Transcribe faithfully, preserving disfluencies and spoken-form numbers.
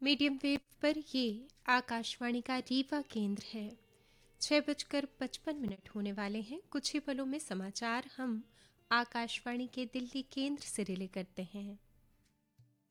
Medium wave पर ये आकाशवाणी का रीवा केंद्र है। छः बजकर पचपन मिनट होने वाले हैं। कुछ ही पलों में समाचार हम आकाशवाणी के दिल्ली केंद्र से रिले करते हैं।